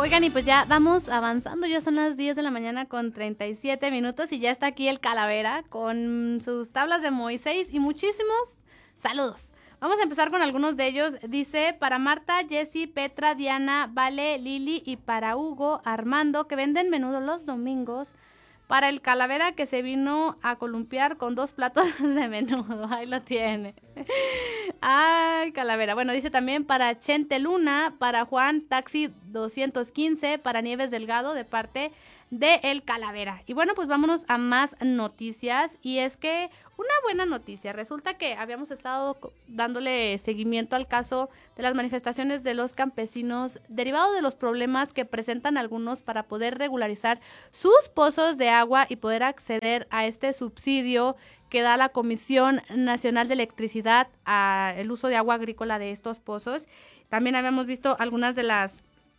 Oigan, y pues ya vamos avanzando, ya son las 10 de la mañana con 37 minutos y ya está aquí el Calavera con sus tablas de Moisés y muchísimos saludos. Vamos a empezar con algunos de ellos. Dice, para Marta, Jessy, Petra, Diana, Vale, Lili y para Hugo, Armando, que venden menudo los domingos. Para el Calavera que se vino a columpiar con 2 platos de menudo. Ahí lo tiene. Ay, Calavera. Bueno, dice también para Chente Luna, para Juan Taxi 215, para Nieves Delgado de parte de El Calavera. Y bueno, pues vámonos a más noticias. Y es que una buena noticia. Resulta que habíamos estado dándole seguimiento al caso de las manifestaciones de los campesinos derivado de los problemas que presentan algunos para poder regularizar sus pozos de agua y poder acceder a este subsidio que da la Comisión Nacional de Electricidad al uso de agua agrícola de estos pozos. También habíamos visto algunas de las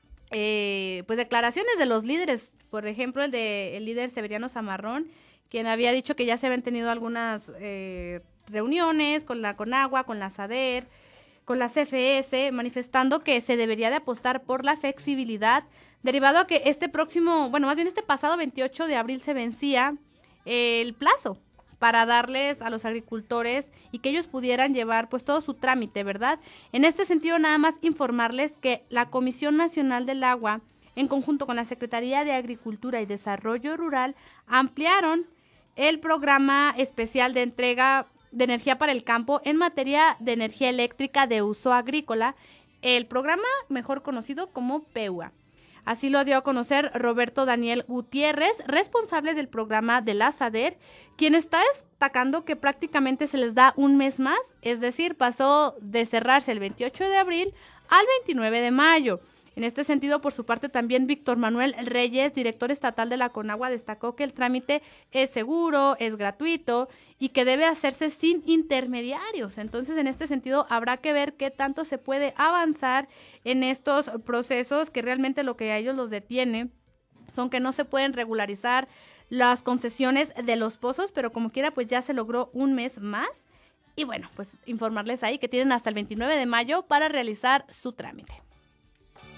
pues declaraciones de los líderes, por ejemplo el líder Severiano Zamarrón, quien había dicho que ya se habían tenido algunas reuniones con la Conagua, con la SADER, con la CFS, manifestando que se debería de apostar por la flexibilidad, derivado a que este pasado 28 de abril se vencía el plazo para darles a los agricultores y que ellos pudieran llevar pues todo su trámite, ¿verdad? En este sentido, nada más informarles que la Comisión Nacional del Agua, en conjunto con la Secretaría de Agricultura y Desarrollo Rural, ampliaron el programa especial de entrega de energía para el campo en materia de energía eléctrica de uso agrícola, el programa mejor conocido como PEUA. Así lo dio a conocer Roberto Daniel Gutiérrez, responsable del programa de la SADER, quien está destacando que prácticamente se les da un mes más, es decir, pasó de cerrarse el 28 de abril al 29 de mayo. En este sentido, por su parte, también Víctor Manuel Reyes, director estatal de la Conagua, destacó que el trámite es seguro, es gratuito y que debe hacerse sin intermediarios. Entonces, en este sentido, habrá que ver qué tanto se puede avanzar en estos procesos, que realmente lo que a ellos los detiene son que no se pueden regularizar las concesiones de los pozos, pero como quiera, pues ya se logró un mes más. Y bueno, pues informarles ahí que tienen hasta el 29 de mayo para realizar su trámite.